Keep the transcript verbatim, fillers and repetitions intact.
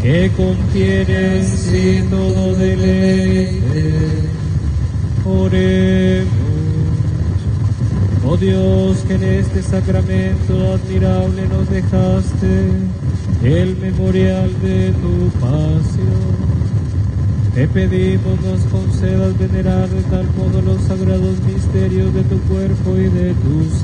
que contiene en sí todo deleite. Oremos. Oh Dios, que en este sacramento admirable nos dejaste el memorial de tu pasión, te pedimos nos concedas venerar de tal modo los sagrados misterios de tu cuerpo y de tu